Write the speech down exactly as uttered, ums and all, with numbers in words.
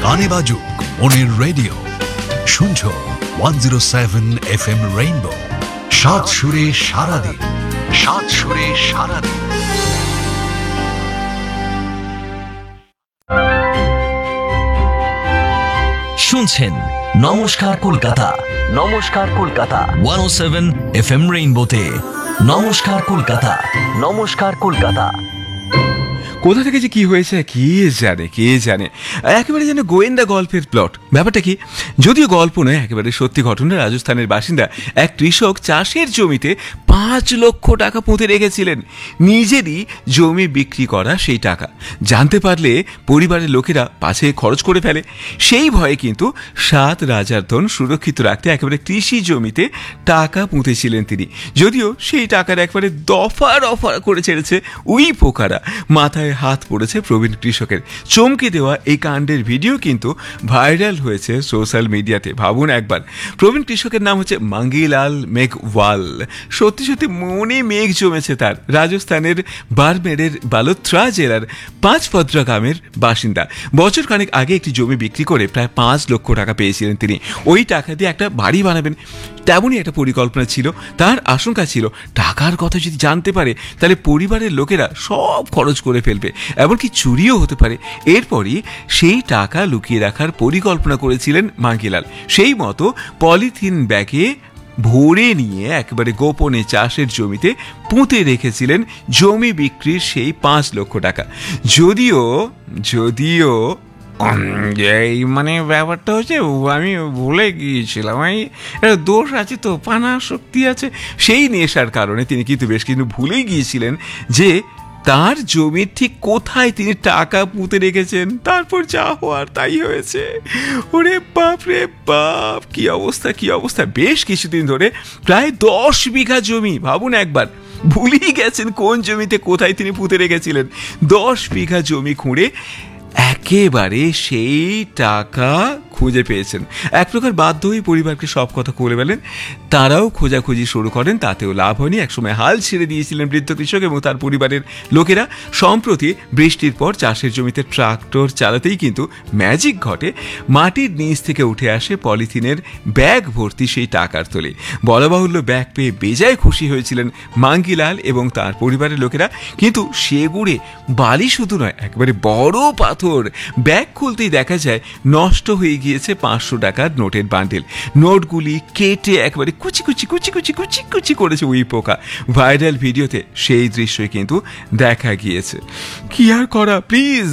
গানে বাজুক মনের রেডিও, শুনছো one zero seven F M rainbow, সাত সুরে সারাদিন, সাত সুরে সারাদিন। শুনছেন নমস্কার কলকাতা, নমস্কার কলকাতা ওয়ান ও সেভেন এফ এম রেইনবোতে। নমস্কার কলকাতা, নমস্কার কলকাতা। কোথা থেকে যে কি হয়েছে কে জানে, কে জানে। একেবারে যেন গোয়েন্দা গল্পের প্লট। ব্যাপারটা কি, যদিও গল্প নয়, একেবারে সত্যি ঘটনা। রাজস্থানের বাসিন্দা এক কৃষক চাষের জমিতে পাঁচ লক্ষ টাকা পুঁতে রেখেছিলেন। নিজেরই জমি বিক্রি করা সেই টাকা জানতে পারলে পরিবারের লোকেরা পাছে খরচ করে ফেলে। সেই ভয়ে কিন্তু সাত রাজার ধন সুরক্ষিত রাখতে একেবারে কৃষি জমিতে টাকা পুঁতেছিলেন তিনি। যদিও সেই টাকার একবারে দফা রফা করে ছেড়েছে ওই পোকারা। মাথায় হাত পড়েছে প্রবীণ কৃষকের। চমকে দেওয়া এই কাণ্ডের ভিডিও কিন্তু ভাইরাল হয়েছে সোশ্যাল মিডিয়াতে। ভাবুন একবার, প্রবীণ কৃষকের নাম হচ্ছে মাঙ্গিলাল মেঘওয়াল। সত্যি সত্যি মনে মেঘ জমেছে তার। রাজস্থানের বারমেরের বালোত্রা জেলার পাঁচপদ্রা গ্রামের বাসিন্দা। বছর খানেক আগে একটি জমি বিক্রি করে প্রায় পাঁচ লক্ষ টাকা পেয়েছিলেন তিনি। ওই টাকা দিয়ে একটা বাড়ি বানাবেন, তেমনই একটা পরিকল্পনা ছিল তার। আশঙ্কা ছিল টাকার কথা যদি জানতে পারে তাহলে পরিবারের লোকেরা সব খরচ করে ফেলবে, এমনকি চুরিও হতে পারে। এরপরই সেই টাকা লুকিয়ে রাখার পরিকল্পনা করেছিলেন মাঙ্গিলাল। সেই মতো পলিথিন ব্যাগে ভরে নিয়ে একেবারে গোপনে চাষের জমিতে পুঁতে রেখেছিলেন জমি বিক্রির সেই পাঁচ লক্ষ টাকা। যদিও যদিও এই মানে ব্যাপারটা হচ্ছে আমি ভুলে গিয়েছিলাম, এই দোষ আছে তো, পানা শক্তি আছে, সেই নেশার কারণে তিনি কিন্তু বেশ কিন্তু ভুলেই গিয়েছিলেন যে তার জমির ঠিক কোথায় তিনি টাকা পুঁতে রেখেছেন। তারপর যা হওয়ার তাই হয়েছে। ওরে বাপ রে বাপ, কি অবস্থা, কি অবস্থা। বেশ কিছুদিন ধরে প্রায় দশ বিঘা জমি, ভাবুন একবার, ভুলেই গেছেন কোন জমিতে কোথায় তিনি পুঁতে রেখেছিলেন। দশ বিঘা জমি খুঁড়ে একেবারে সেই টাকা খুঁজে পেয়েছেন। এক প্রকার বাধ্য হয়ে পরিবারকে সব কথা খুলে বলেন। তারাও খোঁজাখুঁজি শুরু করেন, তাতেও লাভ হয়নি। একসময় হাল ছেড়ে দিয়েছিলেন বৃদ্ধ কৃষক এবং তার পরিবারের লোকেরা। সম্প্রতি বৃষ্টির পর চাষের জমিতে ট্রাক্টর চালাতেই কিন্তু ম্যাজিক ঘটে। মাটির নিচ থেকে উঠে আসে পলিথিনের ব্যাগ ভর্তি সেই টাকার থলে। বলা বাহুল্য, ব্যাগ পেয়ে বেজায় খুশি হয়েছিলেন মাঙ্গিলাল এবং তার পরিবারের লোকেরা। কিন্তু সেগুড়ে বালি শুধু নয়, একেবারে বড় পাথর। ব্যাগ খুলতেই দেখা যায় নষ্ট হয়ে গিয়েছে পাঁচশো টাকার নোটের বান্ডেল। নোটগুলি কেটে একেবারে কুচি কুচি কুচি কুচি কুচি কুচি করেছে ওই পোকা। ভাইরাল ভিডিওতে সেই দৃশ্যই কিন্তু দেখা গিয়েছে। কি আর করা, প্লিজ